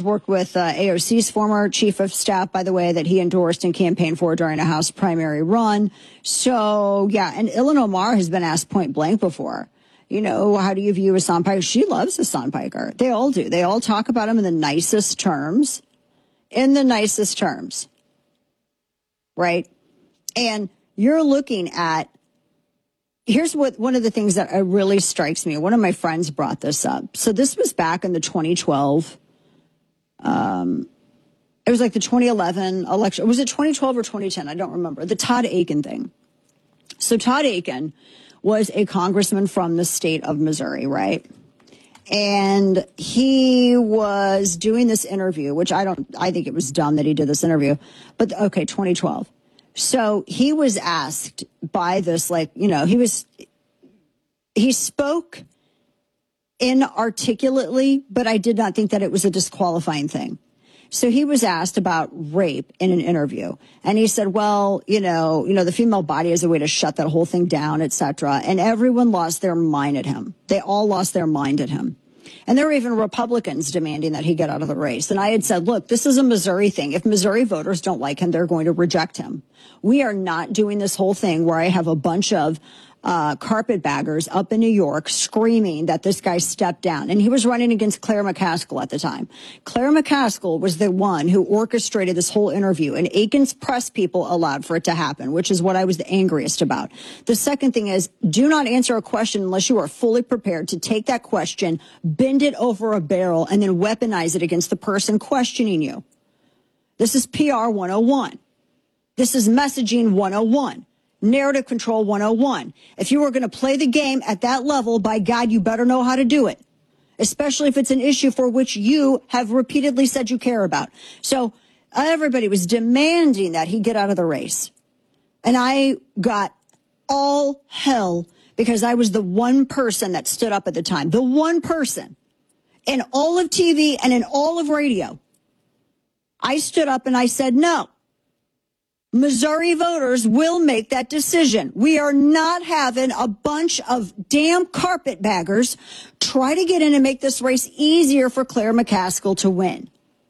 worked with AOC's former chief of staff, by the way, that he endorsed and campaigned for during a House primary run. So, yeah, and Ilhan Omar has been asked point blank before, you know, how do you view Hassan Piker? She loves Hassan Piker. They all do. They all talk about him in the nicest terms. In the nicest terms. Right? And you're looking at, here's what one of the things that really strikes me. One of my friends brought this up. So this was back in the 2012, it was like the 2011 election. Was it 2012 or 2010? I don't remember. The Todd Akin thing. So Todd Akin was a congressman from the state of Missouri, right? And he was doing this interview, which I think it was dumb that he did this interview. But okay, 2012. So he was asked by this, like, you know, he spoke inarticulately, but I did not think that it was a disqualifying thing. So he was asked about rape in an interview, and he said, well, you know, the female body is a way to shut that whole thing down, etc. And everyone lost their mind at him. They all lost their mind at him. And there were even Republicans demanding that he get out of the race. And I had said, look, this is a Missouri thing. If Missouri voters don't like him, they're going to reject him. We are not doing this whole thing where I have a bunch of carpetbaggers up in New York screaming that this guy stepped down. And he was running against Claire McCaskill at the time. Claire McCaskill was the one who orchestrated this whole interview, and Akin's press people allowed for it to happen, which is what I was the angriest about. The second thing is, do not answer a question unless you are fully prepared to take that question, bend it over a barrel, and then weaponize it against the person questioning you. This is PR 101. This is messaging 101. Narrative control 101. If you were going to play the game at that level, by God, you better know how to do it, especially if it's an issue for which you have repeatedly said you care about. So everybody was demanding that he get out of the race. And I got all hell because I was the one person that stood up at the time, the one person in all of TV and in all of radio. I stood up and I said, no. Missouri voters will make that decision. We are not having a bunch of damn carpetbaggers try to get in and make this race easier for Claire McCaskill to win.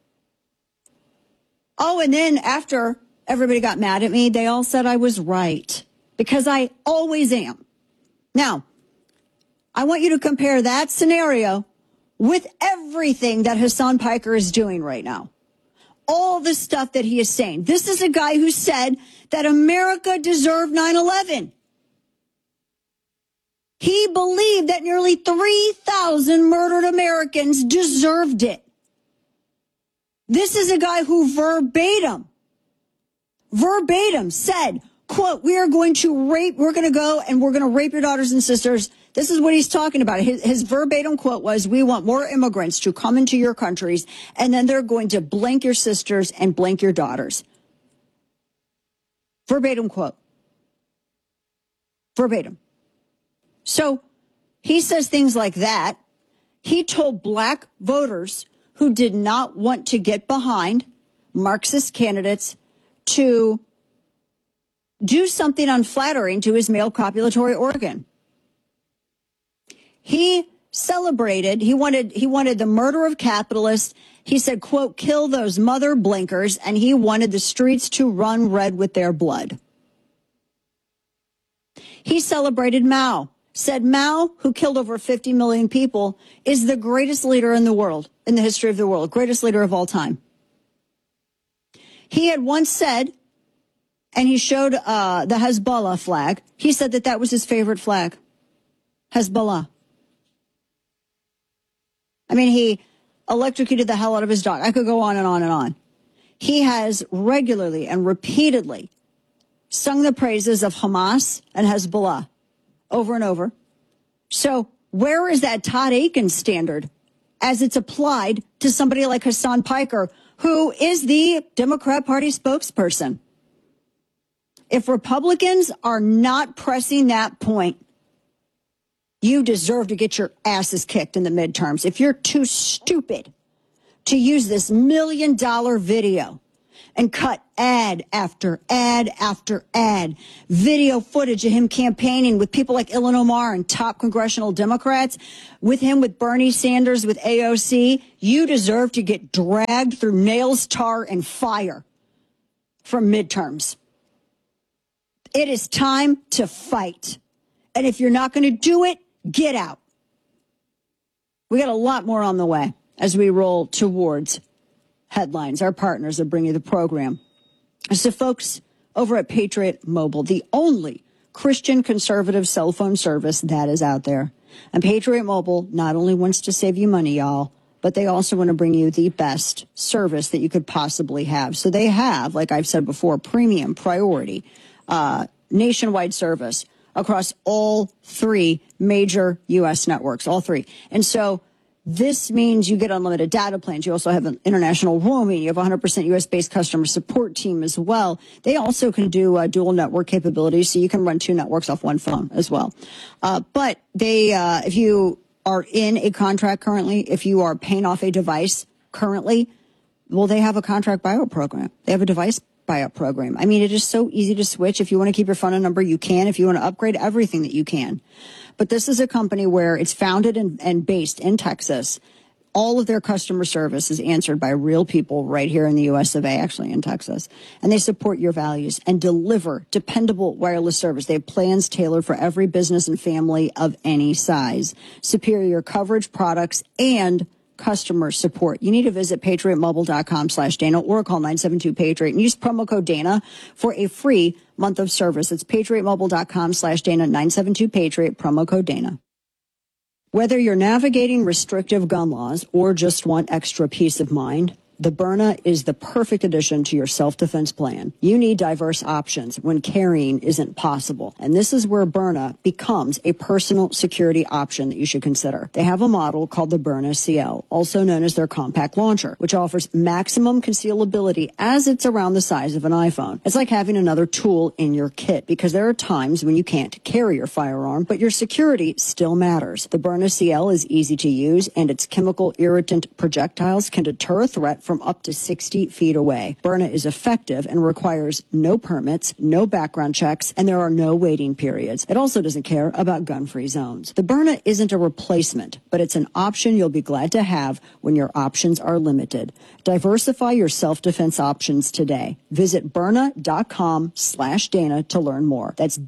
Oh, and then after everybody got mad at me, they all said I was right, because I always am. Now, I want you to compare that scenario with everything that Hassan Piker is doing right now. All the stuff that he is saying. This is a guy who said that America deserved 9/11. He believed that nearly 3,000 murdered Americans deserved it. This is a guy who verbatim said, quote, we're going to go and we're going to rape your daughters and sisters. This is what he's talking about. His verbatim quote was, we want more immigrants to come into your countries, and then they're going to blank your sisters and blank your daughters. Verbatim quote. Verbatim. So he says things like that. He told black voters who did not want to get behind Marxist candidates to do something unflattering to his male copulatory organ. He celebrated, he wanted the murder of capitalists. He said, quote, kill those mother blinkers, and he wanted the streets to run red with their blood. He celebrated Mao, said Mao, who killed over 50 million people, is the greatest leader in the world, in the history of the world, greatest leader of all time. He had once said, and he showed the Hezbollah flag, he said that was his favorite flag, Hezbollah. I mean, he electrocuted the hell out of his dog. I could go on and on and on. He has regularly and repeatedly sung the praises of Hamas and Hezbollah over and over. So where is that Todd Akin standard as it's applied to somebody like Hassan Piker, who is the Democrat Party spokesperson? If Republicans are not pressing that point, you deserve to get your asses kicked in the midterms. If you're too stupid to use this $1 million video and cut ad after ad after ad, video footage of him campaigning with people like Ilhan Omar and top congressional Democrats, with him, with Bernie Sanders, with AOC, you deserve to get dragged through nails, tar, and fire from midterms. It is time to fight. And if you're not going to do it, get out. We got a lot more on the way as we roll towards headlines. Our partners that bring you the program. So folks over at Patriot Mobile, the only Christian conservative cell phone service that is out there. And Patriot Mobile not only wants to save you money, y'all, but they also want to bring you the best service that you could possibly have. So they have, like I've said before, premium, priority, nationwide service across all three major U.S. networks, all three. And so this means you get unlimited data plans. You also have an international roaming. You have a 100% U.S.-based customer support team as well. They also can do dual network capabilities, so you can run two networks off one phone as well. But they, if you are in a contract currently, if you are paying off a device currently, well, they have a contract buyout program. They have a device buyout program. I mean, it is so easy to switch. If you want to keep your phone number, you can. If you want to upgrade, everything that you can. But this is a company where it's founded and based in Texas. All of their customer service is answered by real people right here in the US of A, actually in Texas. And they support your values and deliver dependable wireless service. They have plans tailored for every business and family of any size. Superior coverage, products, and customer support. You need to visit patriotmobile.com/Dana or call 972-PATRIOT and use promo code Dana for a free month of service. It's patriotmobile.com/Dana, 972-PATRIOT, promo code Dana. Whether you're navigating restrictive gun laws or just want extra peace of mind, the Byrna is the perfect addition to your self-defense plan. You need diverse options when carrying isn't possible. And this is where Byrna becomes a personal security option that you should consider. They have a model called the Byrna CL, also known as their compact launcher, which offers maximum concealability as it's around the size of an iPhone. It's like having another tool in your kit, because there are times when you can't carry your firearm, but your security still matters. The Byrna CL is easy to use, and its chemical irritant projectiles can deter a threat from up to 60 feet away. Byrna is effective and requires no permits, no background checks, and there are no waiting periods. It also doesn't care about gun-free zones. The Byrna isn't a replacement, but it's an option you'll be glad to have when your options are limited. Diversify your self-defense options today. Visit Byrna.com/Dana to learn more. That's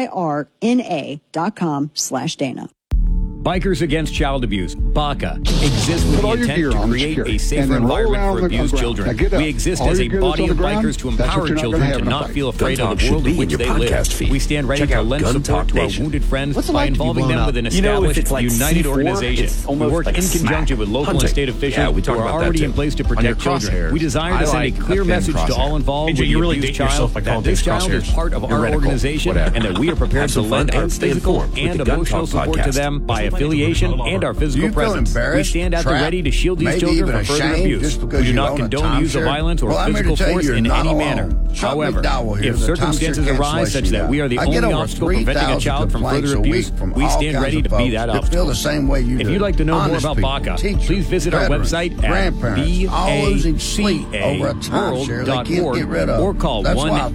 BYRNA.com/Dana. Bikers Against Child Abuse, BACA, exists with the intent to create a safer environment for abused children. We exist as a body of bikers to empower children to not feel afraid of the world in which they live. We stand ready to lend support to our wounded friends by involving them with an established, united organization. We work in conjunction with local and state officials who are already in place to protect children. We desire to send a clear message to all involved with the abused child that this child is part of our organization and that we are prepared to lend our physical and emotional support to them by affiliation and our physical presence. We stand at the ready to shield these children from further abuse. We do not condone use of violence or physical force in any manner. However, if circumstances arise such that we are the only obstacle preventing a child from further abuse, we stand ready to be that obstacle. If you'd like to know more about BACA, please visit our website at BACAworld.org or call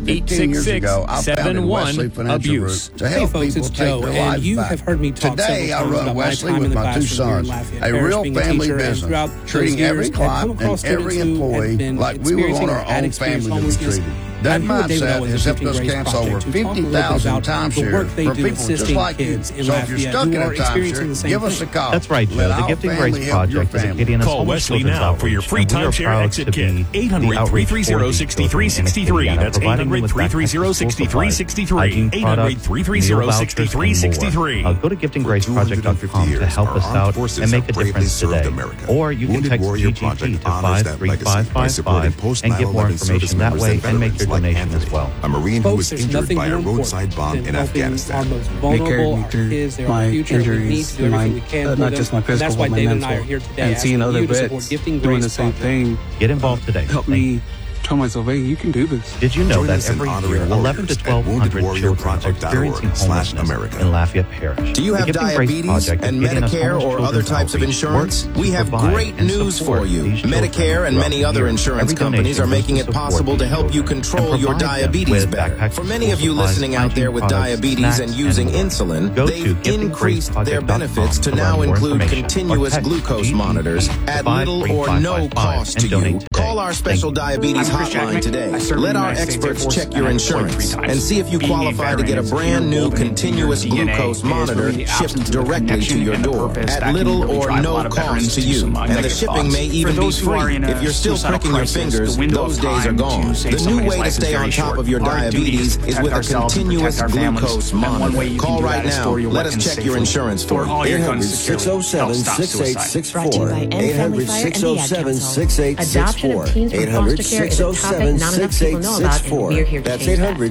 1-866-71-ABUSE. Hey folks, it's Joe, and you have heard me talk several times about my time in the classroom here in Lafayette. A real family business, treating every client and every employee like we would want our own family to be treated. That mindset has helped us cancel over 50,000 timeshares for people just like you. So if you're stuck in a timeshare, give us a call. That's right, Joe. The Gifting Grace Project is a Gideon Call Wesley now for your free timeshare exit kit. 800-330-6363. That's 800-330-6363. 800-330-6363. Go to giftinggraceproject.com to help us out and make a difference today. Or you can text GGT to 53555 and get more information that way and make your donation as well. A Marine who was injured by a roadside bomb in Afghanistan. Our most vulnerable, our kids, they're our future. We need to do everything we can for them. Just my physical, that's why my David mental, and I are here today and seeing other vets Gifting doing Grace the same Project. thing. Get involved today. Help me told myself, hey, you can do this. Did you know that every year, 11 to 1,200 children are experiencing homelessness in Lafayette Parish? Do you have diabetes and Medicare or other types of insurance? We have great news for you. Medicare and many other insurance companies are making it possible to help you control your diabetes better. For many of you listening out there with diabetes and using insulin, they've increased their benefits to now include continuous glucose monitors at little or no cost to you. Call our special diabetes hotline today. Let our experts check your insurance and see if you qualify to get a brand new continuous glucose monitor shipped directly to your door at little or no cost to you. And the shipping may even be free. If you're still pricking your fingers, those days are gone. The new way to stay on top of your diabetes is with a continuous glucose monitor. Call right now. Let us check your insurance for you. 800-607-6864. 800-607-6864. 800-607-6864. That's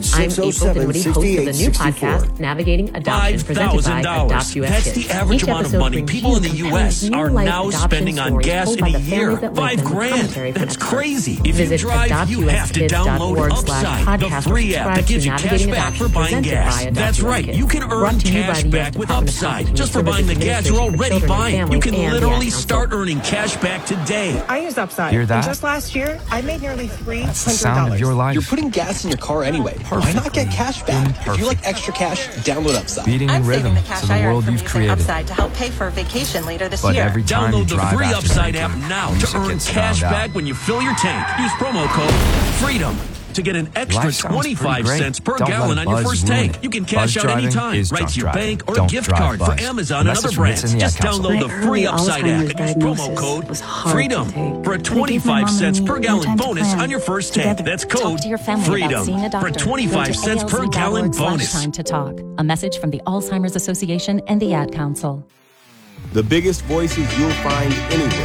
800-607-6864. Navigating Adoption, presented by Adopt US That's the average amount of money people in the U.S. are now spending on gas in a year. $5,000. That's crazy. If you drive, you have to download Upside, the free app that gives you cash back for buying gas. That's right. You can earn cash back with Upside just for buying the gas you're already buying. You can literally start earning cash back today. I use Upside. Hear that? And just last year, I made nearly $300. That's the sound of your life. You're putting gas in your car anyway. Why not get cash back? If you like extra cash, download Upside. Beating in rhythm to the world you've created. Upside to help pay for a vacation later this but year. Every time Download you the free drive Upside app now to earn cash back when you fill your tank. Use promo code FREEDOM to get an extra 25 cents per gallon on your first tank. You can cash out anytime, right to your bank or a gift card for Amazon and other brands. Just download the free Upside app and use promo code FREEDOM for a 25 cents per gallon bonus on your first tank. That's code FREEDOM for 25 cents per gallon bonus. Time to talk. A message from the Alzheimer's Association and the Ad Council. The biggest voices you'll find anywhere